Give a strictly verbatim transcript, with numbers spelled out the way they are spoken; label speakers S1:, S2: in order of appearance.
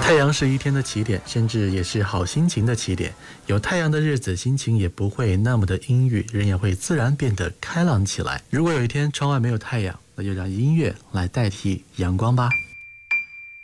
S1: 太阳是一天的起点，甚至也是好心情的起点。有太阳的日子，心情也不会那么的阴郁，人也会自然变得开朗起来。如果有一天窗外没有太阳，那就让音乐来代替阳光吧。